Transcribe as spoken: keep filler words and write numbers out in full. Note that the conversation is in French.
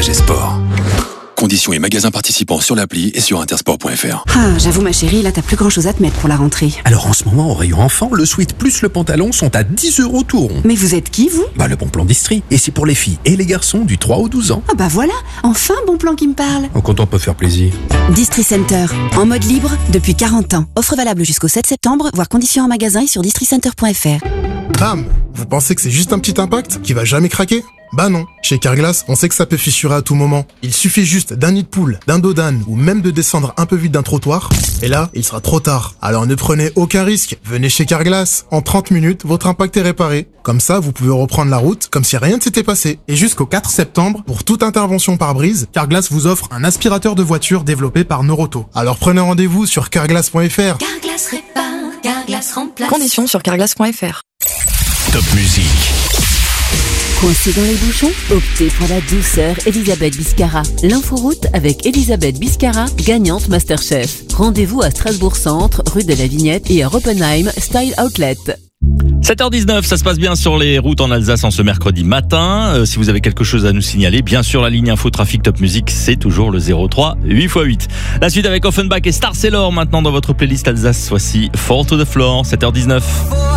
G Sport. Conditions et magasins participants sur l'appli et sur intersport point f r. Ah, j'avoue ma chérie, là t'as plus grand chose à te mettre pour la rentrée. Alors en ce moment, au rayon enfant, le sweat plus le pantalon sont à dix euros tout rond. Mais vous êtes qui vous ? Bah le bon plan d'Istrie. Et c'est pour les filles et les garçons du trois au douze ans. Ah bah voilà, enfin bon plan qui me parle. En comptant peut faire plaisir. Distri Center, en mode libre depuis quarante ans. Offre valable jusqu'au sept septembre, voire conditions en magasin et sur distri center point f r. Bam! Vous pensez que c'est juste un petit impact qui va jamais craquer? Bah non. Chez Carglass, on sait que ça peut fissurer à tout moment. Il suffit juste d'un nid de poule, d'un dos d'âne ou même de descendre un peu vite d'un trottoir. Et là, il sera trop tard. Alors ne prenez aucun risque. Venez chez Carglass. En trente minutes, votre impact est réparé. Comme ça, vous pouvez reprendre la route comme si rien ne s'était passé. Et jusqu'au quatre septembre, pour toute intervention par brise, Carglass vous offre un aspirateur de voiture développé par Noroto. Alors prenez rendez-vous sur carglass point f r. Carglass répare, Carglass remplace. Conditions sur carglass point f r. Top musique. Coincé dans les bouchons? Optez pour la douceur Elisabeth Biscara. L'inforoute avec Elisabeth Biscara, gagnante Masterchef. Rendez-vous à Strasbourg Centre, rue de la Vignette et à Oppenheim Style Outlet. sept heures dix-neuf, ça se passe bien sur les routes en Alsace en ce mercredi matin. Euh, si vous avez quelque chose à nous signaler, bien sûr, la ligne info trafic Top Music, c'est toujours le zéro trois huit fois huit. La suite avec Offenbach et Star Sailor maintenant dans votre playlist Alsace. Voici Fall to the Floor, sept heures dix-neuf.